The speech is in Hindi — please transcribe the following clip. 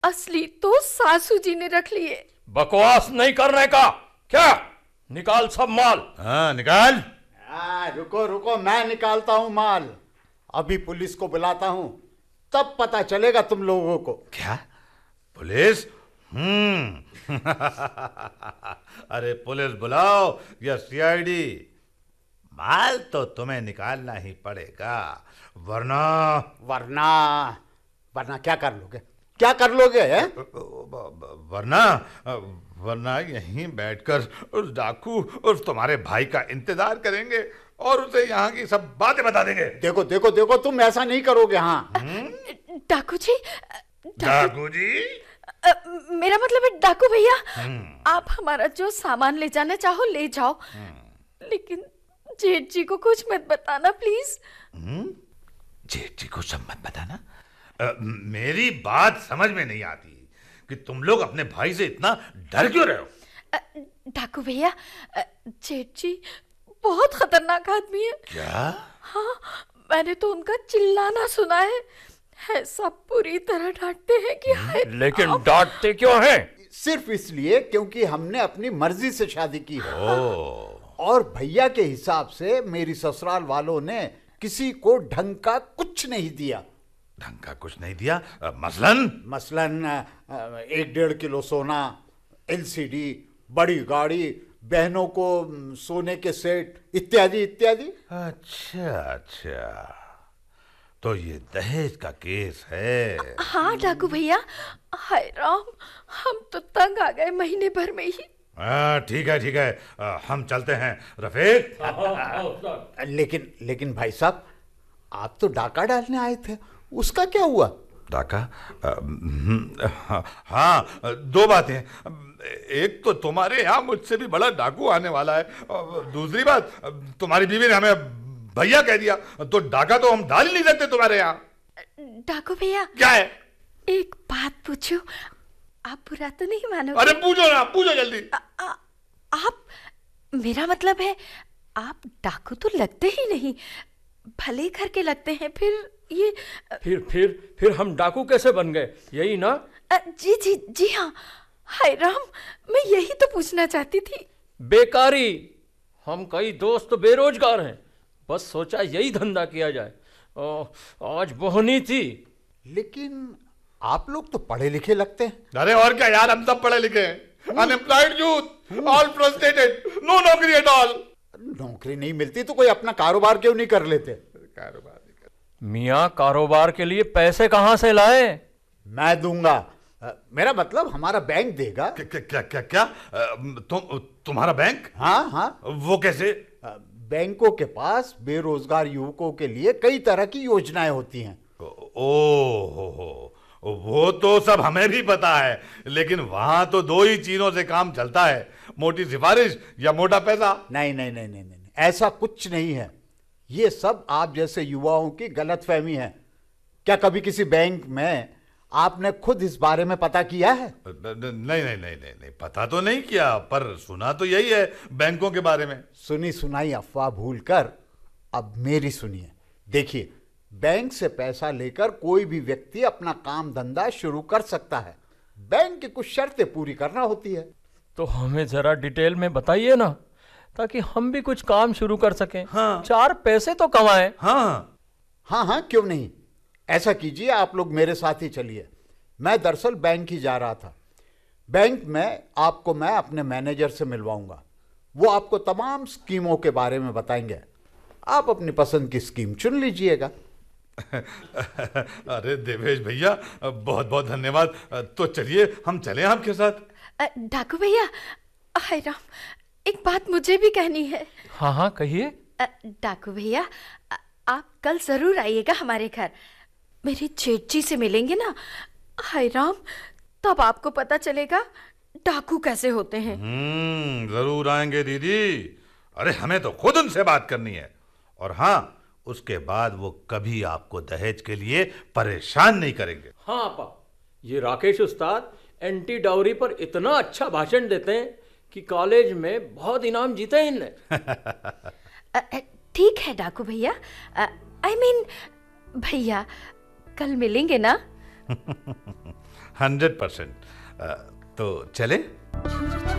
असली तो सासू जी ने रख लिए। बकवास नहीं करने का, क्या निकाल सब माल। हाँ निकाल। रुको रुको, मैं निकालता हूँ माल। अभी पुलिस को बुलाता हूँ, तब पता चलेगा तुम लोगों को। क्या पुलिस? अरे पुलिस बुलाओ या सीआईडी, माल तो तुम्हें निकालना ही पड़ेगा, वरना वरना वरना क्या कर लोगे? क्या कर लोगे है? वरना वरना यहीं बैठकर उस डाकू और तुम्हारे भाई का इंतजार करेंगे और उसे यहाँ की सब बातें बता देंगे। देखो देखो देखो, तुम ऐसा नहीं करोगे। हाँ डाकू जी, डाकू जी, मेरा मतलब है डाकू भैया, आप हमारा जो सामान ले जाना चाहो ले जाओ, लेकिन जेठ जी को कुछ मत बताना प्लीज। जेठ जी को सब मत बताना? मेरी बात समझ में नहीं आती कि तुम लोग अपने भाई से इतना डर क्यों रहे हो? डाकू भैया, जेठ जी बहुत खतरनाक आदमी है। क्या? हाँ, मैंने तो उनका चिल्लाना सुना है सब पूरी तरह डांटते हैं कि हाय। लेकिन डांटते क्यों हैं? सिर्फ इसलिए क्योंकि हमने अपनी मर्जी से शादी की है। और भैया के हिसाब से मेरी ससुराल वालों ने किसी को ढंग का कुछ नहीं दिया। ढंग का कुछ नहीं दिया? मसलन 1-1.5 किलो सोना, एलसीडी, बड़ी गाड़ी, बहनों को सोने के सेट, इत्यादि इत्यादि। अच्छा अच्छा, तो ये दहेज का केस है? हाँ डाकू भैया, हाय राम, हम तो तंग आ गए महीने भर में ही। ठीक है ठीक है, हम चलते हैं रफीक। लेकिन भाई साहब, आप तो डाका डालने आए थे, उसका क्या हुआ? डाका? हाँ, 2 बातें। एक तो तुम्हारे यहाँ मुझसे भी बड़ा डाकू आने वाला है, दूसरी बात तुम्हारी बीवी ने हमें भैया कह दिया, तो डाका तो हम डाल ही नहीं सकते तुम्हारे यहाँ। डाकू भैया, क्या है? एक बात पूछो, आप बुरा तो नहीं मानोगे? अरे पूछो ना, पूछो जल्दी। आप, मेरा मतलब है आप डाकू तो लगते ही नहीं, भले घर के लगते हैं, फिर ये फिर हम डाकू कैसे बन गए, यही ना? जी जी जी हाँ, हाय राम, मैं यही तो पूछना चाहती थी। बेकारी, हम कई दोस्त बेरोजगार हैं, बस सोचा यही धंधा किया जाए। आज बोहनी थी। लेकिन आप लोग तो पढ़े लिखे लगते हैं। अरे और क्या यार, हम सब पढ़े लिखे हैं। Unemployed youth, all frustrated, no नौकरी एट ऑल। नौकरी नहीं मिलती तो कोई अपना कारोबार क्यों नहीं कर लेते? कारोबार मियाँ, कारोबार के लिए पैसे कहाँ से लाए? मैं दूंगा, मेरा मतलब हमारा बैंक देगा। क्या क्या क्या? तुम्हारा बैंक? हाँ हाँ। वो कैसे? बैंकों के पास बेरोजगार युवकों के लिए कई तरह की योजनाएं होती हैं। ओ वो तो सब हमें भी पता है, लेकिन वहां तो 2 ही चीजों से काम चलता है, मोटी सिफारिश या मोटा पैसा। नहीं नहीं नहीं नहीं नहीं, ऐसा कुछ नहीं है। ये सब आप जैसे युवाओं की गलतफहमी है। क्या कभी किसी बैंक में आपने खुद इस बारे में पता किया है? नहीं नहीं नहीं नहीं नहीं, पता तो नहीं किया, पर सुना तो यही है बैंकों के बारे में। सुनी सुनाई अफवाह भूलकर अब मेरी सुनिए। देखिए, बैंक से पैसा लेकर कोई भी व्यक्ति अपना काम धंधा शुरू कर सकता है। बैंक की कुछ शर्तें पूरी करना होती है। तो हमें जरा डिटेल में बताइए ना, ताकि हम भी कुछ काम शुरू कर सकें। हाँ। 4 पैसे तो कमाएं। हाँ हाँ हाँ, क्यों नहीं। ऐसा कीजिए, आप लोग मेरे साथ ही चलिए। मैं दरअसल बैंक ही जा रहा था। बैंक में आपको मैं अपने मैनेजर से मिलवाऊंगा। वो आपको तमाम स्कीमों के बारे में बताएंगे। आप अपनी पसंद की स्कीम चुन लीजिएगा। अरे देवेश भैया, बहुत बहुत धन्यवाद। तो चलिए हम चलें आपके साथ। डाकू भैया, हाय राम, एक बात मुझे भी कहनी है। हाँ हाँ कहिए। डाकू भैया, आप कल जरूर आइएगा हमारे घर। मेरी जेठ जी से मिलेंगे ना, हाय राम, तब आपको पता चलेगा डाकू कैसे होते हैं। जरूर आएंगे दीदी। अरे हमें तो खुद उनसे बात करनी है। और हाँ, उसके बाद वो कभी आपको दहेज के लिए परेशान नहीं करेंगे। हाँ आपा, ये राकेश उस्ताद एंटी डाउरी पर इतना अच्छा भाषण देते हैं कि कॉलेज में बहुत इनाम जीते हैं इनने। ठीक है डाकू भैया, I mean भैया, कल मिलेंगे ना? 100%। तो चले?